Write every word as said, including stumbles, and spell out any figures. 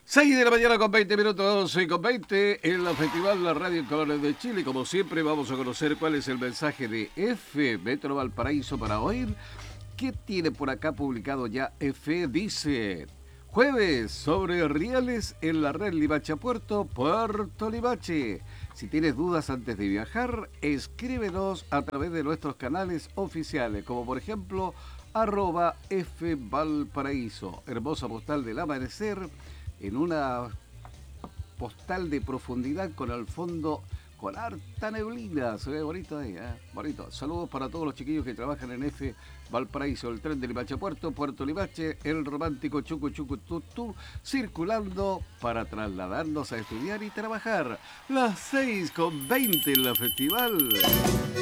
seis de la mañana con veinte minutos, seis con veinte, en la Festival La Radio en Colores de Chile. Como siempre, vamos a conocer cuál es el mensaje de F, Metro Valparaíso, para oír. ¿Qué tiene por acá publicado ya F? Dice: jueves sobre rieles en la red Limache Puerto, Puerto Limache. Si tienes dudas antes de viajar, escríbenos a través de nuestros canales oficiales, como por ejemplo, arroba F Valparaíso. Hermosa postal del amanecer, en una postal de profundidad con el fondo con harta neblina. Se ve bonito ahí, ¿eh? Bonito. Saludos para todos los chiquillos que trabajan en F Valparaíso, el tren de Limache Puerto, Puerto Limache, el romántico Chucu Chucu Tutú, circulando para trasladarnos a estudiar y trabajar. Las seis con veinte en la Festival.